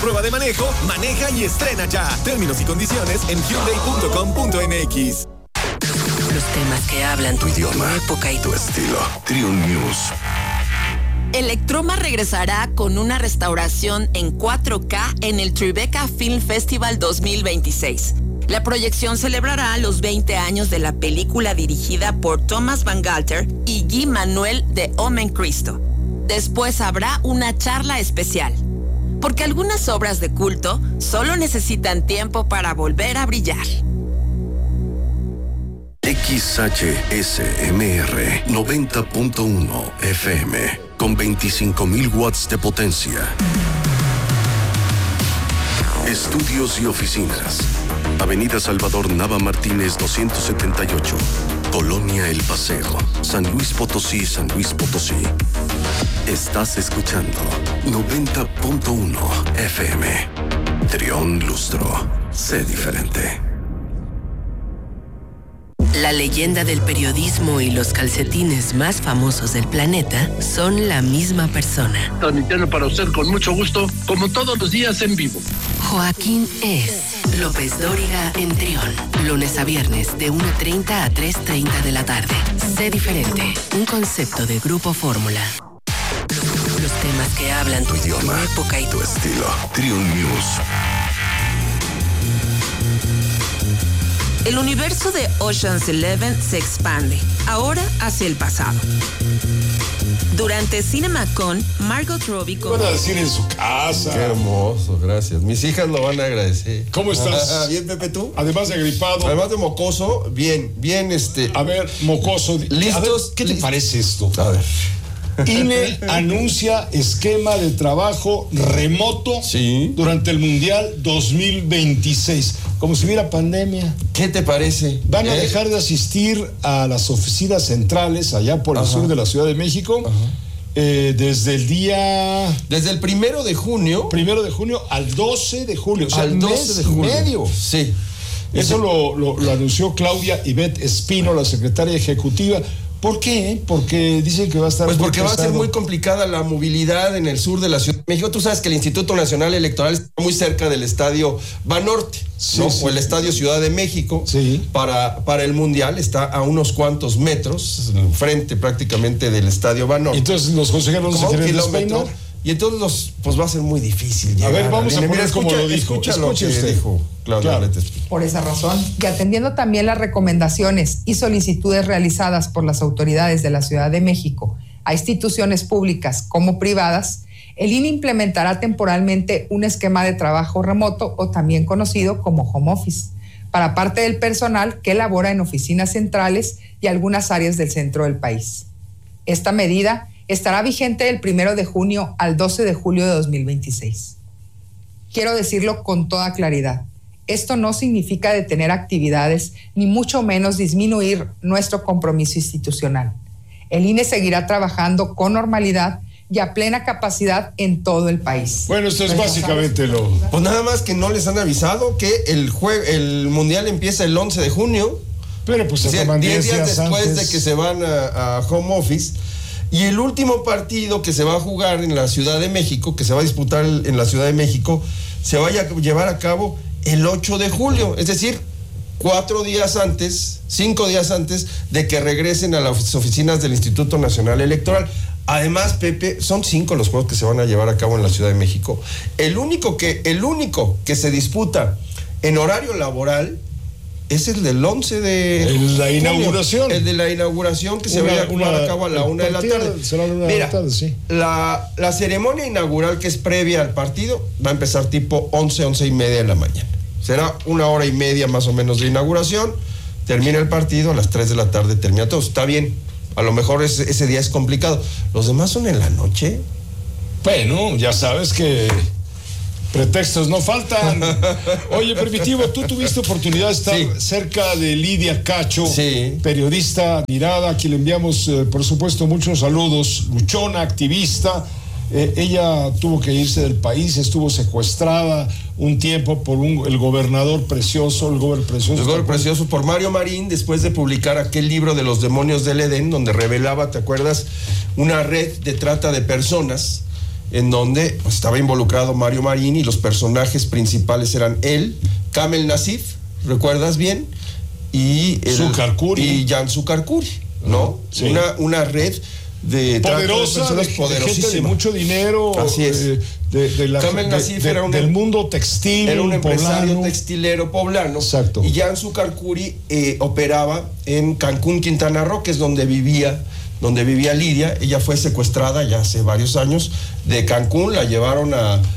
prueba de manejo, maneja y estrena ya. Términos y condiciones en Hyundai.com.mx. Los temas que hablan tu idioma, tu época y tu estilo. Triun News. Electroma regresará con una restauración en 4K en el Tribeca Film Festival 2026. La proyección celebrará los 20 años de la película dirigida por Thomas Van Galter y Guy Manuel de Omen Cristo. Después habrá una charla especial, porque algunas obras de culto solo necesitan tiempo para volver a brillar. XHSMR 90.1 FM con 25,000 watts de potencia. Estudios y oficinas. Avenida Salvador Nava Martínez 278. Colonia El Paseo. San Luis Potosí, San Luis Potosí. Estás escuchando 90.1 FM. Trión Lustro. Sé diferente. La leyenda del periodismo y los calcetines más famosos del planeta son la misma persona. Transmitiendo para usted con mucho gusto, como todos los días en vivo. Joaquín es López Dóriga en Trión. Lunes a viernes de 1:30 a 3:30 de la tarde. Sé diferente. Un concepto de Grupo Fórmula. Los temas que hablan tu idioma, tu época y tu estilo. Trión News. El universo de Ocean's 11 se expande, ahora hacia el pasado. Durante CinemaCon, Margot Robbie... Van a decir en su casa. Qué hermoso, gracias. Mis hijas lo van a agradecer. ¿Cómo estás? Bien, Pepe, ¿tú? Además de agripado. Además de mocoso, bien. A ver, mocoso. ¿Listos? A ver, ¿qué te parece esto? A ver. INE anuncia esquema de trabajo remoto durante el Mundial 2026. Como si hubiera pandemia. ¿Qué te parece? Van a dejar de asistir a las oficinas centrales allá por el sur de la Ciudad de México. Desde el 1 de junio. 1 de junio al 12 de julio. O sea, al 12 de julio. Medio. Sí. Eso lo anunció Claudia Ivette Espino, la secretaria ejecutiva. ¿Por qué? Porque dicen que va a estar... Pues porque va a ser muy complicada la movilidad en el sur de la Ciudad de México. Tú sabes que el Instituto Nacional Electoral está muy cerca del Estadio Banorte, ¿no? O el Estadio Ciudad de México. Sí. Para el Mundial está a unos cuantos metros, frente prácticamente del Estadio Banorte. Entonces los consejeros no se quieren despeinar. Y entonces, pues va a ser muy difícil llegar. A ver, vamos a poner como lo dijo. Escuche usted, dijo Claudia. Claro. Por esa razón, y atendiendo también las recomendaciones y solicitudes realizadas por las autoridades de la Ciudad de México a instituciones públicas como privadas, el INE implementará temporalmente un esquema de trabajo remoto o también conocido como home office para parte del personal que labora en oficinas centrales y algunas áreas del centro del país. Esta medida estará vigente del 1 de junio al 12 de julio de 2026. Quiero decirlo con toda claridad. Esto no significa detener actividades, ni mucho menos disminuir nuestro compromiso institucional. El INE seguirá trabajando con normalidad y a plena capacidad en todo el país. Bueno, esto es básicamente lo... Pues nada más que no les han avisado que el Mundial empieza el 11 de junio. Pero pues se toman 10 días después antes de que se van a home office. Y el último partido que se va a jugar en la Ciudad de México, que se va a disputar en la Ciudad de México, se va a llevar a cabo el 8 de julio. Es decir, 5 días antes de que regresen a las oficinas del Instituto Nacional Electoral. Además, Pepe, son 5 los juegos que se van a llevar a cabo en la Ciudad de México. El único que se disputa en horario laboral es el del 11 de la inauguración. El de la inauguración que se va a llevar a cabo a la 1 de la tarde. Mira, la ceremonia inaugural, que es previa al partido, va a empezar tipo 11:30 de la mañana. Será 1 hora y media más o menos de inauguración. Termina el partido, a las 3 de la tarde termina todo. Está bien, a lo mejor ese día es complicado. ¿Los demás son en la noche? Bueno, ya sabes que... pretextos no faltan. Oye, Primitivo, tú tuviste oportunidad de estar cerca de Lidia Cacho, periodista admirada, a quien le enviamos, por supuesto, muchos saludos. Luchona, activista. Ella tuvo que irse del país, estuvo secuestrada un tiempo por el gobernador precioso, el Gober Precioso por Mario Marín, después de publicar aquel libro de los demonios del Edén, donde revelaba, ¿te acuerdas?, una red de trata de personas en donde pues, estaba involucrado Mario Marín y los personajes principales eran él, Kamel Nassif, ¿recuerdas bien? Y Jan Sucarcuri, ¿no? Sí. Una red de poderosa, de gente de mucho dinero. Así es. Kamel Nassif era del mundo textil, era un empresario textilero poblano. Exacto. Y Jan Sucarcuri operaba en Cancún, Quintana Roo, que es donde vivía Lidia. Ella fue secuestrada ya hace varios años de Cancún, la llevaron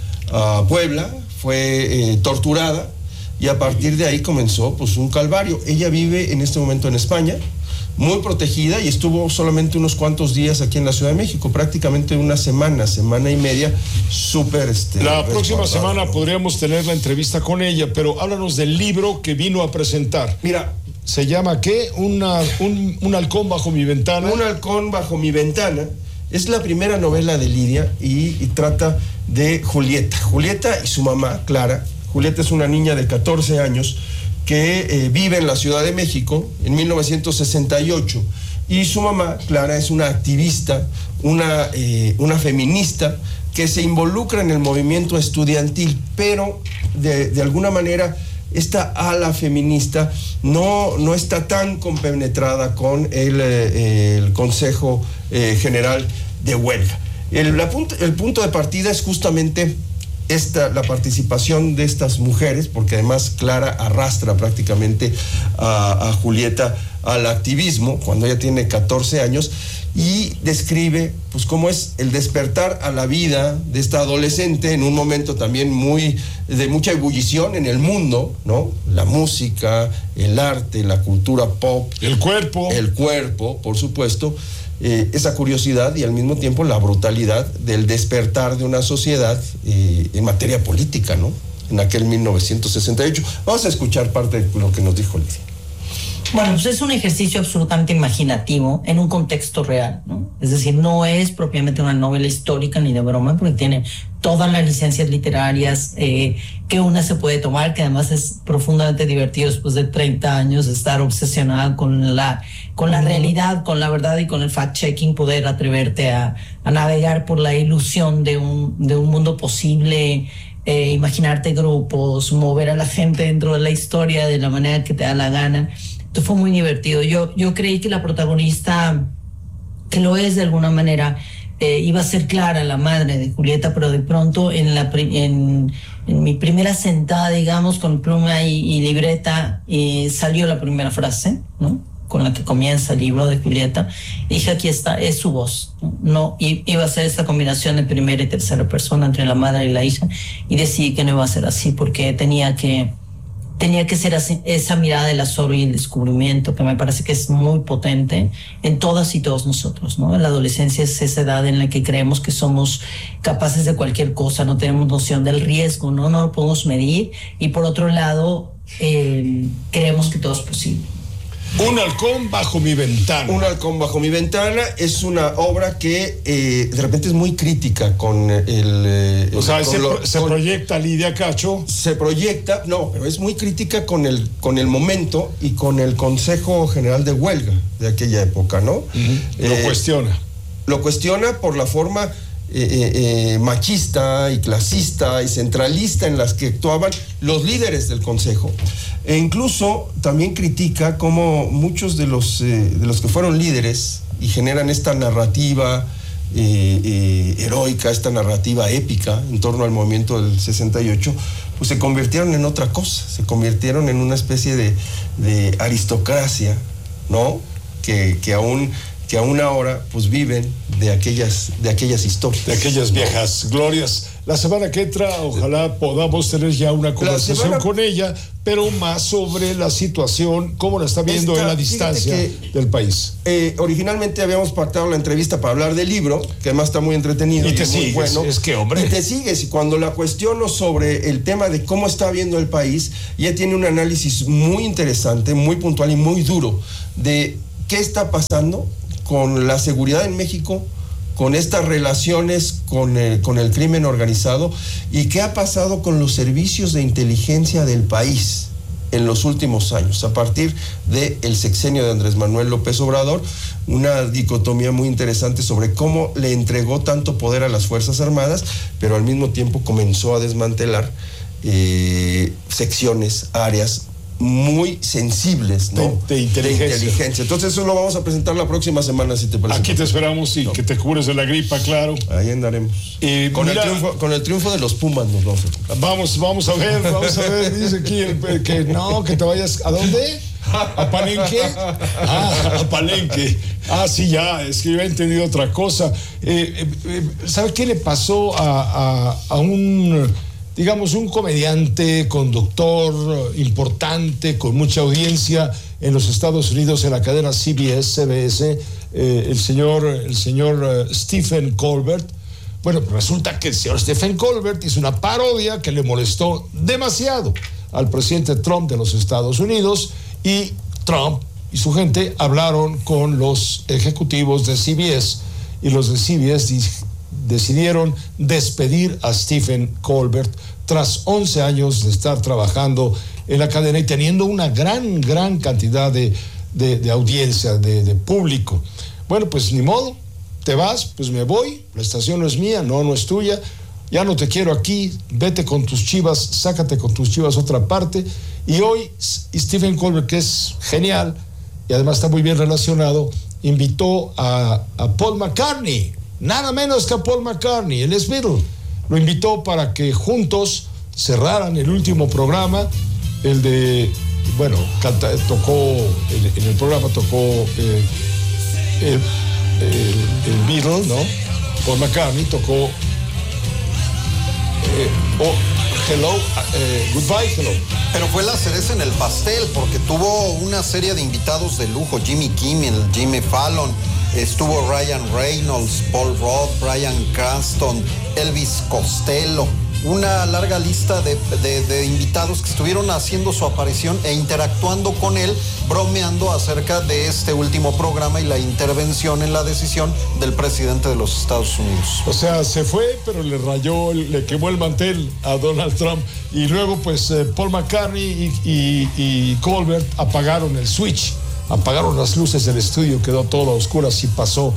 a Puebla, fue torturada, y a partir de ahí comenzó pues un calvario. Ella vive en este momento en España, muy protegida, y estuvo solamente unos cuantos días aquí en la Ciudad de México, prácticamente una semana y media, súper La próxima semana podríamos tener la entrevista con ella, pero háblanos del libro que vino a presentar. Mira, ¿se llama qué? Un halcón bajo mi ventana. Un halcón bajo mi ventana. Es la primera novela de Lidia y trata de Julieta y su mamá, Clara. Julieta es una niña de 14 años que vive en la Ciudad de México en 1968, y su mamá, Clara, es una activista, una feminista que se involucra en el movimiento estudiantil, pero de alguna manera esta ala feminista no está tan compenetrada con el Consejo General de Huelga. El punto de partida es justamente la participación de estas mujeres, porque además Clara arrastra prácticamente a Julieta al activismo cuando ella tiene 14 años, y describe pues cómo es el despertar a la vida de esta adolescente en un momento también de mucha ebullición en el mundo, ¿no? La música, el arte, la cultura pop, el cuerpo, por supuesto, esa curiosidad y al mismo tiempo la brutalidad del despertar de una sociedad en materia política, ¿no? En aquel 1968. Vamos a escuchar parte de lo que nos dijo Lidia. Bueno, pues es un ejercicio absolutamente imaginativo en un contexto real, ¿no? Es decir, no es propiamente una novela histórica ni de broma, porque tiene todas las licencias literarias que una se puede tomar, que además es profundamente divertido después de 30 años de estar obsesionada con la realidad, con la verdad y con el fact-checking, poder atreverte a navegar por la ilusión de un mundo posible, imaginarte grupos, mover a la gente dentro de la historia de la manera que te da la gana. Esto fue muy divertido. Yo creí que la protagonista, que lo es de alguna manera, iba a ser Clara, la madre de Julieta, pero de pronto en mi primera sentada, digamos, con pluma y libreta, salió la primera frase, ¿no? Con la que comienza el libro de Julieta. Y dije, aquí está, es su voz, ¿no? Iba a ser esta combinación de primera y tercera persona entre la madre y la hija, y decidí que no iba a ser así, porque tenía que ser así, esa mirada del asombro y el descubrimiento, que me parece que es muy potente en todas y todos nosotros, ¿no? La adolescencia es esa edad en la que creemos que somos capaces de cualquier cosa, no tenemos noción del riesgo, no lo podemos medir, y por otro lado creemos que todo es posible. Un halcón bajo mi ventana. Un halcón bajo mi ventana es una obra que de repente es muy crítica con se proyecta Lidia Cacho. Se proyecta, no, pero es muy crítica con el momento y con el Consejo General de Huelga de aquella época, ¿no? Uh-huh. Lo cuestiona por la forma machista y clasista y centralista en las que actuaban los líderes del Consejo. E incluso también critica cómo muchos de los que fueron líderes y generan esta narrativa heroica, esta narrativa épica en torno al movimiento del 68, pues se convirtieron en otra cosa, se convirtieron en una especie de aristocracia, ¿no? Que aún ahora pues viven de aquellas historias. De aquellas viejas glorias. La semana que entra, ojalá podamos tener ya una conversación con ella, pero más sobre la situación, cómo la está viendo en la distancia del país. Originalmente habíamos pactado la entrevista para hablar del libro, que además está muy entretenido. Y te sigues, bueno. es que, hombre. Y te sigues, y cuando la cuestiono sobre el tema de cómo está viendo el país, ella tiene un análisis muy interesante, muy puntual y muy duro de qué está pasando con la seguridad en México, con estas relaciones con el crimen organizado, y qué ha pasado con los servicios de inteligencia del país. en los últimos años, a partir del sexenio de Andrés Manuel López Obrador, una dicotomía muy interesante sobre cómo le entregó tanto poder a las Fuerzas Armadas, pero al mismo tiempo comenzó a desmantelar secciones, áreas muy sensibles, ¿no? De inteligencia. Entonces eso lo vamos a presentar la próxima semana, si te parece. Aquí te esperamos y que te cures de la gripa, claro. Ahí andaremos. Con el triunfo de los Pumas nos vamos. Vamos a ver. Dice aquí que te vayas. ¿A dónde? ¿A Palenque? A Palenque. Sí, ya, es que yo he entendido otra cosa. ¿Sabe qué le pasó a un comediante, conductor importante, con mucha audiencia en los Estados Unidos en la cadena CBS, el señor Stephen Colbert? Bueno, resulta que el señor Stephen Colbert hizo una parodia que le molestó demasiado al presidente Trump de los Estados Unidos, y Trump y su gente hablaron con los ejecutivos de CBS, y los de CBS decidieron despedir a Stephen Colbert tras 11 años de estar trabajando en la cadena y teniendo una gran cantidad de audiencia, de público. Bueno, pues ni modo, te vas, pues me voy, la estación no es mía, no es tuya, ya no te quiero aquí, vete con tus Chivas, sácate con tus Chivas a otra parte. Y hoy Stephen Colbert, que es genial y además está muy bien relacionado, invitó a Paul McCartney, nada menos que a Paul McCartney, el Beatle. Lo invitó para que juntos cerraran el último programa, el de, en el programa tocó el Beatle, ¿no? Paul McCartney tocó Goodbye, Hello. Pero fue la cereza en el pastel, porque tuvo una serie de invitados de lujo: Jimmy Kimmel, Jimmy Fallon, estuvo Ryan Reynolds, Paul Rudd, Bryan Cranston, Elvis Costello, una larga lista de invitados que estuvieron haciendo su aparición e interactuando con él, bromeando acerca de este último programa y la intervención en la decisión del presidente de los Estados Unidos. O sea, se fue, pero le quemó el mantel a Donald Trump, y luego pues Paul McCartney y Colbert apagaron el switch, apagaron las luces del estudio, quedó todo a oscuras y pasó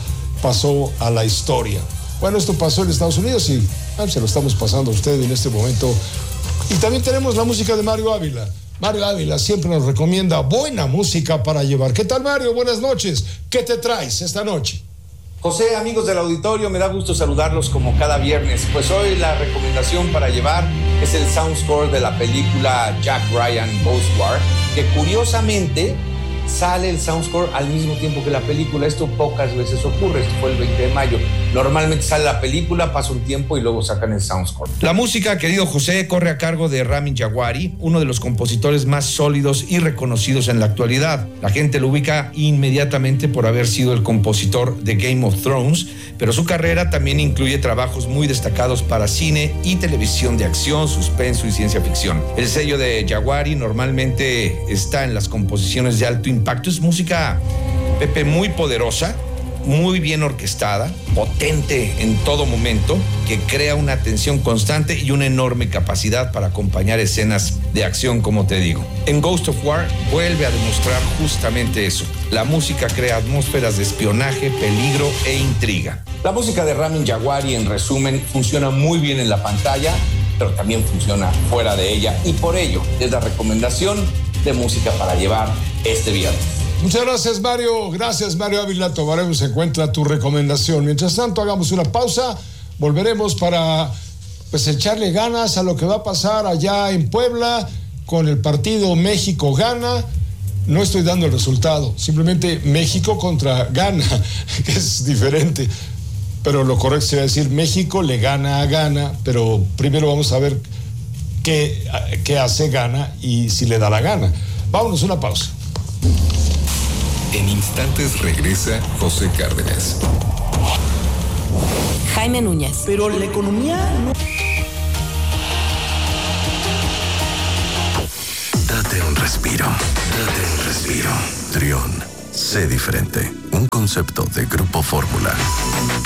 a la historia. Bueno, esto pasó en Estados Unidos y se lo estamos pasando a usted en este momento. Y también tenemos la música de Mario Ávila. Mario Ávila siempre nos recomienda buena música para llevar. ¿Qué tal, Mario? Buenas noches. ¿Qué te traes esta noche? José, amigos del auditorio, me da gusto saludarlos como cada viernes. Pues hoy la recomendación para llevar es el soundscore de la película Jack Ryan Ghost War, que curiosamente sale el soundscore al mismo tiempo que la película. Esto pocas veces ocurre. Esto fue el 20 de mayo. Normalmente sale la película, pasa un tiempo y luego sacan el soundscore. La música, querido José, corre a cargo de Ramin Djawadi, uno de los compositores más sólidos y reconocidos en la actualidad. La gente lo ubica inmediatamente por haber sido el compositor de Game of Thrones, pero su carrera también incluye trabajos muy destacados para cine y televisión de acción, suspenso y ciencia ficción. El sello de Djawadi normalmente está en las composiciones de alto impacto. Es música, Pepe, muy poderosa, muy bien orquestada, potente en todo momento, que crea una tensión constante y una enorme capacidad para acompañar escenas de acción, como te digo. En Ghost of War vuelve a demostrar justamente eso. La música crea atmósferas de espionaje, peligro e intriga. La música de Ramin Djawadi, en resumen, funciona muy bien en la pantalla, pero también funciona fuera de ella, y por ello es la recomendación de música para llevar este viernes. Muchas gracias, Mario. Gracias, Mario Ávila. Tomaremos en cuenta tu recomendación. Mientras tanto, hagamos una pausa. Volveremos para echarle ganas a lo que va a pasar allá en Puebla con el partido México-Ghana. No estoy dando el resultado, simplemente México contra Ghana, que es diferente. Pero lo correcto sería decir México le gana a Ghana, pero primero vamos a ver qué hace Ghana y si le da la gana. Vámonos, una pausa. En instantes regresa José Cárdenas. Jaime Núñez. Pero la economía no... Date un respiro. Trión. Sé diferente. Un concepto de Grupo Fórmula.